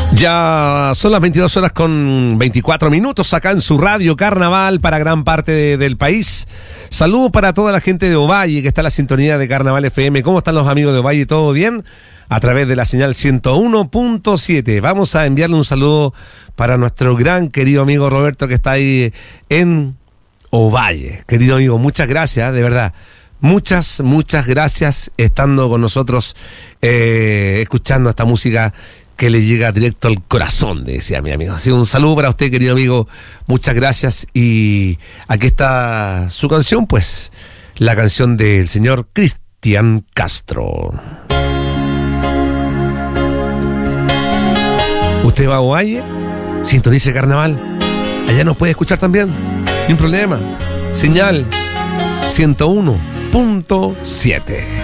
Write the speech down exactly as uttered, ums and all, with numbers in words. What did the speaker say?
Ya son las veintidós horas con veinticuatro minutos acá en su radio Carnaval para gran parte de, del país. Saludos para toda la gente de Ovalle que está en la sintonía de Carnaval F M. ¿Cómo están los amigos de Ovalle? ¿Todo bien? A través de la señal ciento uno punto siete. Vamos a enviarle un saludo para nuestro gran querido amigo Roberto que está ahí en Ovalle. Querido amigo, muchas gracias, de verdad. Muchas, muchas gracias estando con nosotros, eh, escuchando esta música que le llega directo al corazón, decía mi amigo. Así un saludo para usted, querido amigo. Muchas gracias. Y aquí está su canción, pues, la canción del señor Cristian Castro. ¿Usted va a Ovalle? Sintonice Carnaval. Allá nos puede escuchar también. Ni un problema. Señal ciento uno punto siete.